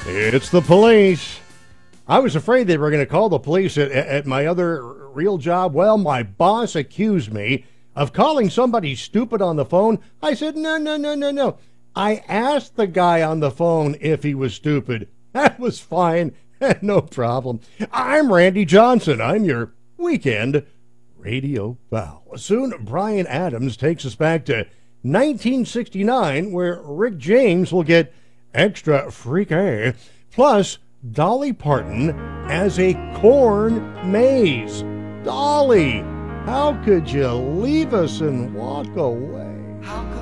It's the police. I was afraid they were going to call the police at my other real job. Well, my boss accused me of calling somebody stupid on the phone. I said, no. I asked the guy on the phone if he was stupid. That was fine. No problem. I'm Randy Johnson. I'm your weekend radio pal. Soon, Bryan Adams takes us back to 1969, where Rick James will get extra freaky. Plus, Dolly Parton as a corn maze. Dolly, how could you leave us and walk away?